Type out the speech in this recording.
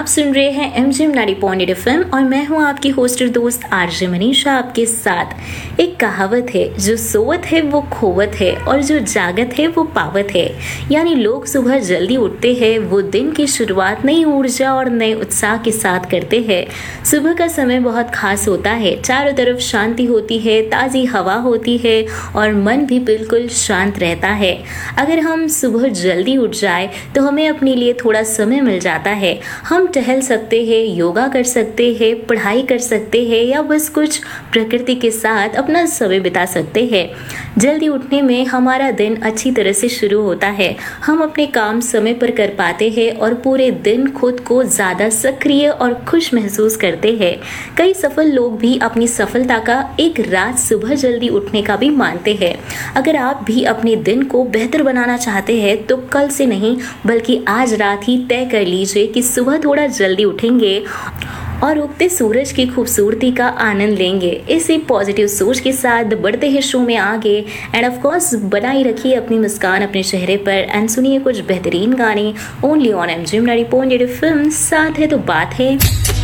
सुन रहे हैं MGM 90.8 FM और मैं हूं आपकी होस्टर दोस्त आरजे मनीषा आपके साथ। एक कहावत है, जो सोवत है वो खोवत है और जो जागत है वो पावत है। यानी लोग सुबह जल्दी उठते हैं, वो दिन की शुरुआत नई ऊर्जा और नए उत्साह के साथ करते हैं। सुबह का समय बहुत खास होता है, चारों तरफ शांति होती है, ताज़ी हवा होती है और मन भी बिल्कुल शांत रहता है। अगर हम सुबह जल्दी उठ जाए तो हमें अपने लिए थोड़ा समय मिल जाता है। हम टहल सकते हैं, योगा कर सकते हैं, पढ़ाई कर सकते हैं या बस कुछ प्रकृति के साथ अपना समय बिता सकते हैं। जल्दी उठने में हमारा दिन अच्छी तरह से शुरू होता है। हम अपने काम समय पर कर पाते हैं और पूरे दिन खुद को ज़्यादा सक्रिय और खुश महसूस करते हैं। कई सफल लोग भी अपनी सफलता का एक राज सुबह जल्दी उठने का भी मानते हैं। अगर आप भी अपने दिन को बेहतर बनाना चाहते हैं तो कल से नहीं बल्कि आज रात ही तय कर लीजिए कि सुबह थोड़ा जल्दी उठेंगे और उगते सूरज की खूबसूरती का आनंद लेंगे। इसी पॉजिटिव सोच के साथ बढ़ते हैं शो में आगे एंड ऑफ कोर्स बनाई रखिए अपनी मुस्कान अपने चेहरे पर एंड सुनिए कुछ बेहतरीन गाने ओनली ऑन एमजीएम 90.8 FM। साथ है तो बात है।